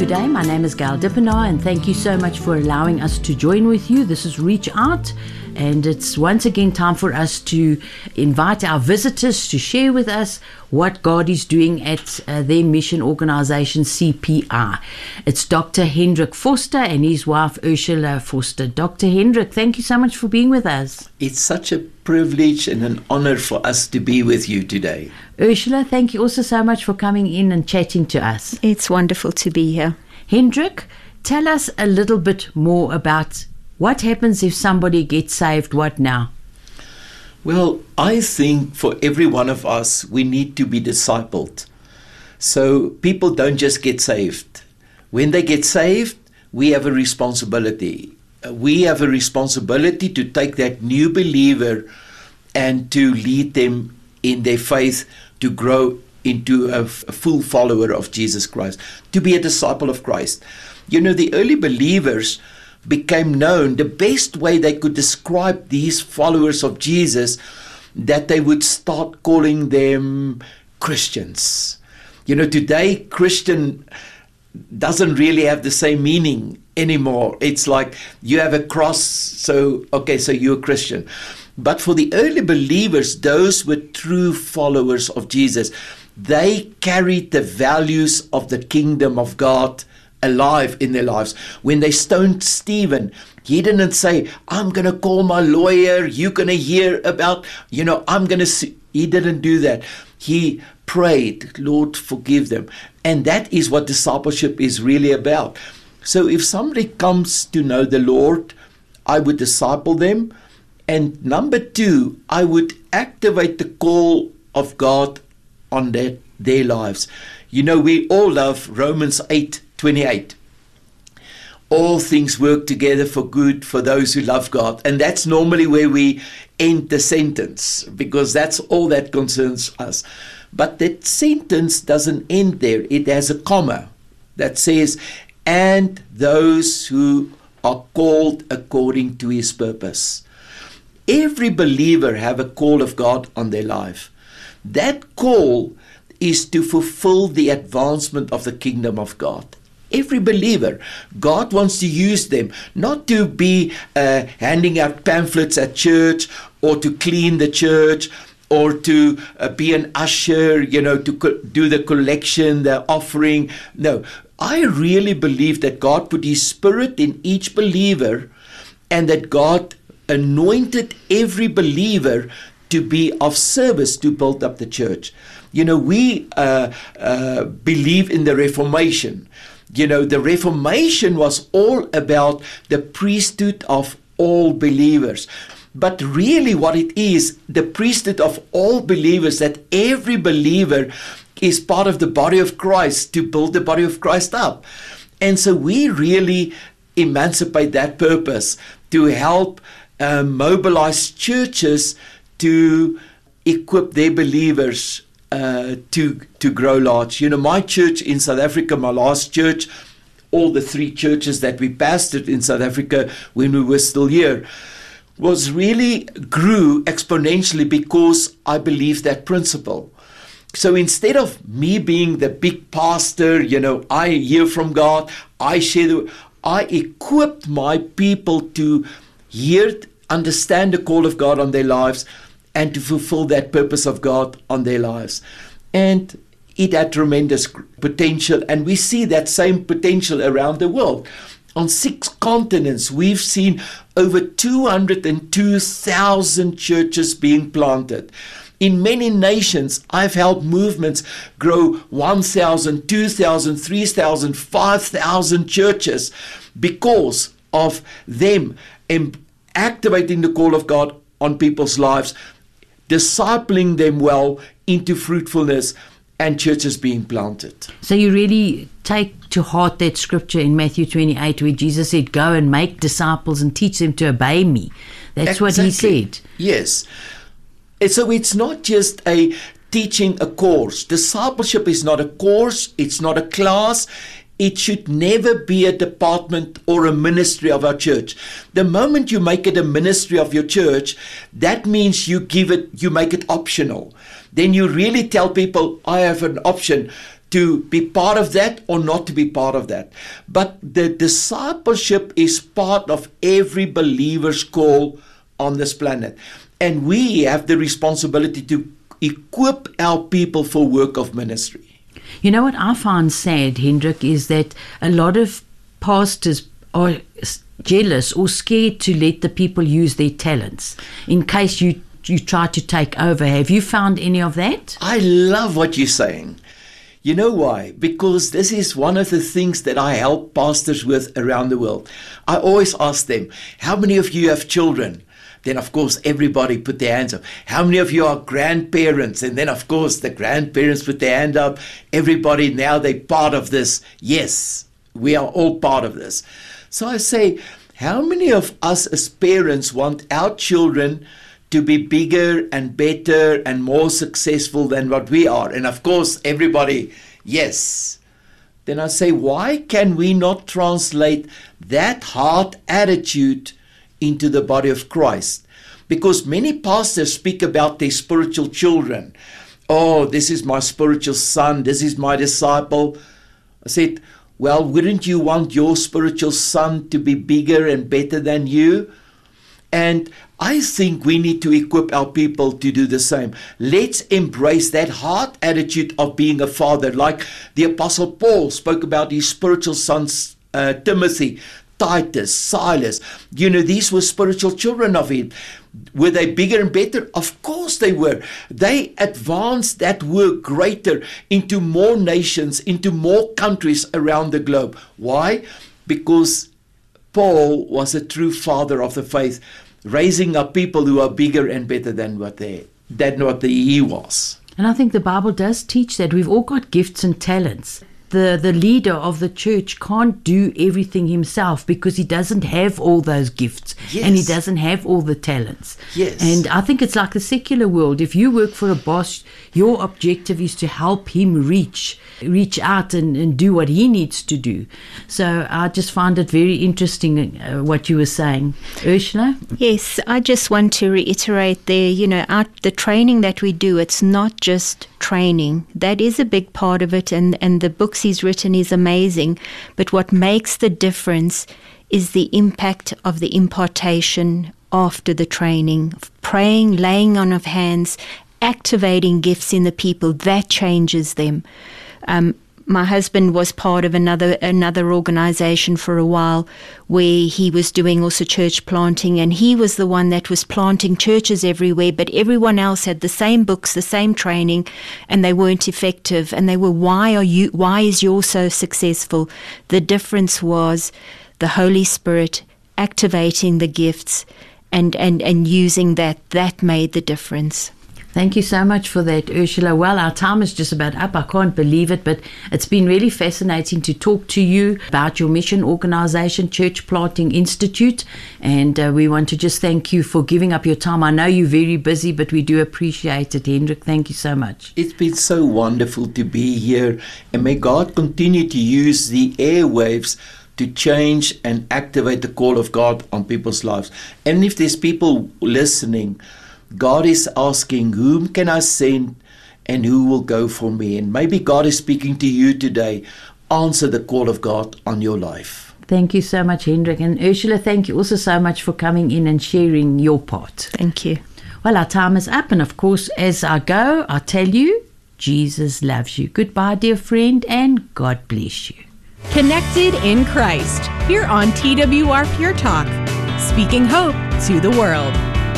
Good day, my name is Gail Dippenaar, and thank you so much for allowing us to join with you. This is Reach Out, and it's once again time for us to invite our visitors to share with us what God is doing at their mission organization, CPI. It's Dr. Hendrik Foster and his wife, Ursula Foster. Dr. Hendrik, thank you so much for being with us. It's such a privilege and an honor for us to be with you today. Ursula, thank you also so much for coming in and chatting to us. It's wonderful to be here. Hendrik, tell us a little bit more about what happens if somebody gets saved. What now? Well, I think for every one of us, we need to be discipled. So people don't just get saved. When they get saved, we have a responsibility. We have a responsibility to take that new believer and to lead them in their faith to grow into a full follower of Jesus Christ, to be a disciple of Christ. You know, the early believers became known, the best way they could describe these followers of Jesus, that they would start calling them Christians. You know, today Christian doesn't really have the same meaning anymore. It's like you have a cross, so you're a Christian. But for the early believers, those were true followers of Jesus. They carried the values of the kingdom of God alive in their lives. When they stoned Stephen, he didn't say, I'm going to call my lawyer, you're going to hear about, I'm going to see. He didn't do that. He prayed, Lord, forgive them. And that is what discipleship is really about. So if somebody comes to know the Lord, I would disciple them. And number two, I would activate the call of God on their lives. You know, we all love Romans 8:28. All things work together for good for those who love God. And that's normally where we end the sentence, because that's all that concerns us. But that sentence doesn't end there. It has a comma that says, and those who are called according to his purpose. Every believer have a call of God on their life. That call is to fulfill the advancement of the kingdom of God. Every believer, God wants to use them, not to be handing out pamphlets at church, or to clean the church, or to be an usher, to do the collection, the offering. No, I really believe that God put his spirit in each believer, and that God anointed every believer to be of service to build up the church. We believe in the Reformation. The Reformation was all about the priesthood of all believers. But really what it is, the priesthood of all believers, that every believer is part of the body of Christ to build the body of Christ up. And so we really emancipate that purpose to help mobilize churches to equip their believers to grow large. My church in South Africa, my last church, all the three churches that we pastored in South Africa when we were still here, grew exponentially because I believe that principle. So instead of me being the big pastor, I hear from God, I equipped my people to understand the call of God on their lives, and to fulfill that purpose of God on their lives. And it had tremendous potential, and we see that same potential around the world. On 6 continents, we've seen over 202,000 churches being planted. In many nations, I've helped movements grow 1,000, 2,000, 3,000, 5,000 churches because of them activating the call of God on people's lives, discipling them well into fruitfulness, and churches being planted. So you really take to heart that scripture in Matthew 28 where Jesus said, go and make disciples and teach them to obey me. That's exactly what he said. Yes. And so it's not just a teaching a course. Discipleship is not a course. It's not a class. It should never be a department or a ministry of our church. The moment you make it a ministry of your church, that means you make it optional. Then you really tell people, I have an option to be part of that or not to be part of that. But the discipleship is part of every believer's call on this planet. And we have the responsibility to equip our people for work of ministry. You know what I find sad, Hendrik, is that a lot of pastors are jealous or scared to let the people use their talents in case you try to take over. Have you found any of that? I love what you're saying. You know why? Because this is one of the things that I help pastors with around the world. I always ask them, how many of you have children? Then, of course, everybody put their hands up. How many of you are grandparents? And then, of course, the grandparents put their hand up. Everybody, now they're part of this. Yes, we are all part of this. So I say, how many of us as parents want our children to be bigger and better and more successful than what we are? And of course, everybody, yes. Then I say, why can we not translate that heart attitude into the body of Christ? Because many pastors speak about their spiritual children. Oh, this is my spiritual son, this is my disciple. I said, well, wouldn't you want your spiritual son to be bigger and better than you? And I think we need to equip our people to do the same. Let's embrace that heart attitude of being a father. Like the Apostle Paul spoke about his spiritual sons, Timothy, Titus, Silas. You know, these were spiritual children of him. Were they bigger and better? Of course they were. They advanced that work greater into more nations, into more countries around the globe. Why? Because Paul was a true father of the faith, raising up people who are bigger and better than what he was. And I think the Bible does teach that we've all got gifts and talents. The leader of the church can't do everything himself because he doesn't have all those gifts. Yes. And he doesn't have all the talents. Yes. And I think it's like the secular world. If you work for a boss, your objective is to help him reach out and do what he needs to do. So I just find it very interesting what you were saying. Ursula? Yes, I just want to reiterate there, the training that we do, it's not just training. That is a big part of it, and the books he's written is amazing. But what makes the difference is the impact of the impartation after the training, praying, laying on of hands, activating gifts in the people. That changes them. My husband was part of another organization for a while where he was doing also church planting, and he was the one that was planting churches everywhere, but everyone else had the same books, the same training, and they weren't effective. And they were, why is yours so successful? The difference was the Holy Spirit activating the gifts and using that made the difference. Thank you so much for that, Ursula. Well, our time is just about up. I can't believe it, but it's been really fascinating to talk to you about your mission organization, Church Planting Institute, and we want to just thank you for giving up your time. I know you're very busy, but we do appreciate it, Hendrik. Thank you so much. It's been so wonderful to be here, and may God continue to use the airwaves to change and activate the call of God on people's lives. And if there's people listening, God is asking, whom can I send and who will go for me? And maybe God is speaking to you today. Answer the call of God on your life. Thank you so much, Hendrik. And Ursula, thank you also so much for coming in and sharing your part. Thank you. Well, our time is up. And of course, as I go, I tell you, Jesus loves you. Goodbye, dear friend, and God bless you. Connected in Christ, here on TWR Pure Talk, speaking hope to the world.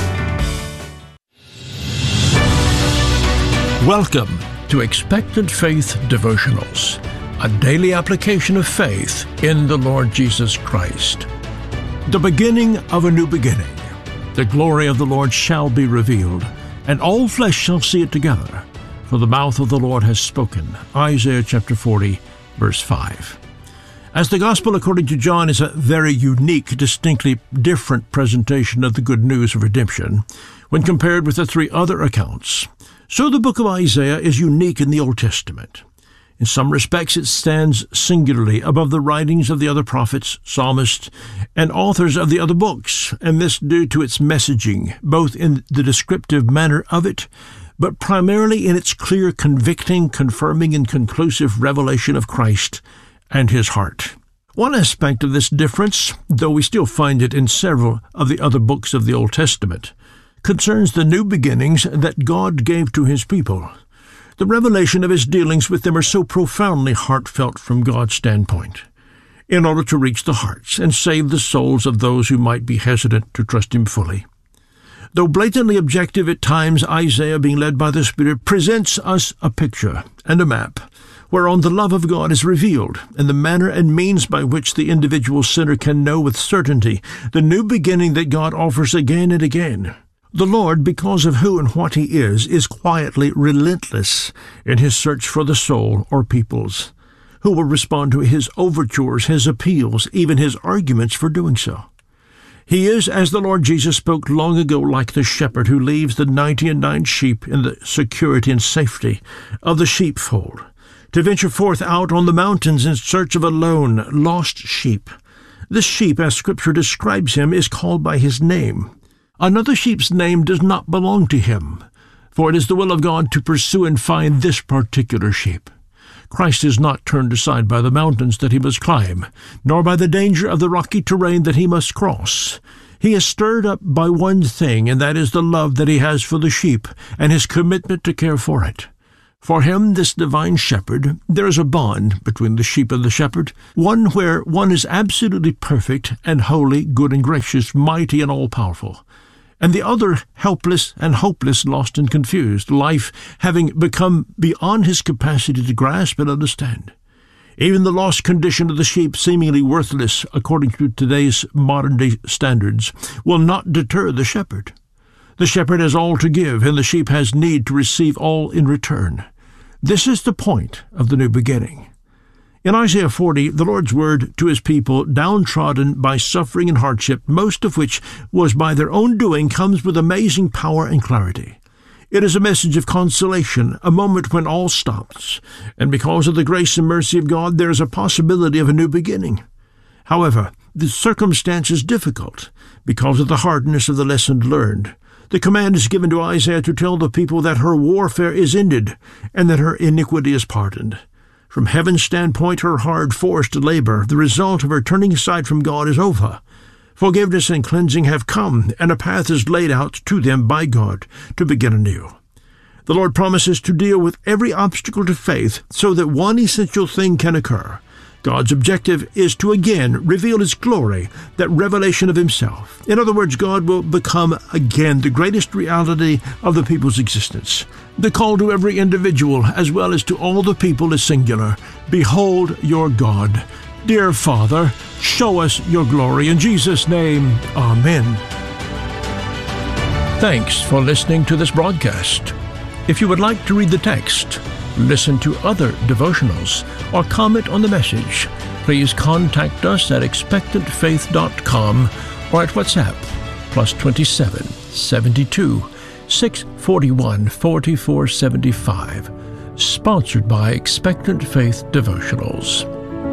Welcome to Expected Faith Devotionals, a daily application of faith in the Lord Jesus Christ. The beginning of a new beginning. The glory of the Lord shall be revealed, and all flesh shall see it together, for the mouth of the Lord has spoken. Isaiah chapter 40, verse 5. As the Gospel according to John is a very unique, distinctly different presentation of the good news of redemption when compared with the three other accounts, so the book of Isaiah is unique in the Old Testament. In some respects, it stands singularly above the writings of the other prophets, psalmists, and authors of the other books, and this due to its messaging, both in the descriptive manner of it, but primarily in its clear, convicting, confirming, and conclusive revelation of Christ and his heart. One aspect of this difference, though we still find it in several of the other books of the Old Testament, concerns the new beginnings that God gave to his people. The revelation of his dealings with them are so profoundly heartfelt from God's standpoint, in order to reach the hearts and save the souls of those who might be hesitant to trust him fully. Though blatantly objective at times, Isaiah, being led by the Spirit, presents us a picture and a map whereon the love of God is revealed, and the manner and means by which the individual sinner can know with certainty the new beginning that God offers again and again. The Lord, because of who and what he is quietly relentless in his search for the soul or peoples, who will respond to his overtures, his appeals, even his arguments for doing so. He is, as the Lord Jesus spoke long ago, like the shepherd who leaves the 99 sheep in the security and safety of the sheepfold, to venture forth out on the mountains in search of a lone, lost sheep. This sheep, as Scripture describes him, is called by his name. Another sheep's name does not belong to him, for it is the will of God to pursue and find this particular sheep. Christ is not turned aside by the mountains that he must climb, nor by the danger of the rocky terrain that he must cross. He is stirred up by one thing, and that is the love that he has for the sheep and his commitment to care for it. For him, this divine shepherd, there is a bond between the sheep and the shepherd, one where one is absolutely perfect and holy, good and gracious, mighty and all-powerful, and the other helpless and hopeless, lost and confused, life having become beyond his capacity to grasp and understand. Even the lost condition of the sheep, seemingly worthless according to today's modern-day standards, will not deter the shepherd. The shepherd has all to give, and the sheep has need to receive all in return. This is the point of the new beginning. In Isaiah 40, the Lord's word to his people, downtrodden by suffering and hardship, most of which was by their own doing, comes with amazing power and clarity. It is a message of consolation, a moment when all stops, and because of the grace and mercy of God, there is a possibility of a new beginning. However, the circumstance is difficult because of the hardness of the lesson learned. The command is given to Isaiah to tell the people that her warfare is ended and that her iniquity is pardoned. From heaven's standpoint, her hard, forced labor, the result of her turning aside from God, is over. Forgiveness and cleansing have come, and a path is laid out to them by God to begin anew. The Lord promises to deal with every obstacle to faith so that one essential thing can occur. God's objective is to again reveal his glory, that revelation of himself. In other words, God will become again the greatest reality of the people's existence. The call to every individual, as well as to all the people, is singular. Behold your God. Dear Father, show us your glory. In Jesus' name, amen. Thanks for listening to this broadcast. If you would like to read the text, listen to other devotionals, or comment on the message, please contact us at expectantfaith.com or at WhatsApp +27 72 641 4475. Sponsored by Expectant Faith Devotionals.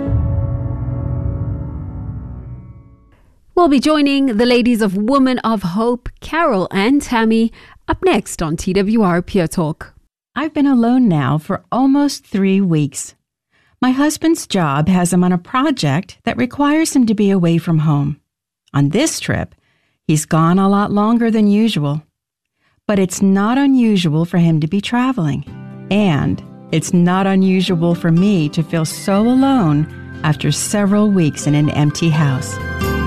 We'll be joining the ladies of Women of Hope, Carol and Tammy, up next on TWR Pure Talk. I've been alone now for almost 3 weeks. My husband's job has him on a project that requires him to be away from home. On this trip, he's gone a lot longer than usual. But it's not unusual for him to be traveling. And it's not unusual for me to feel so alone after several weeks in an empty house.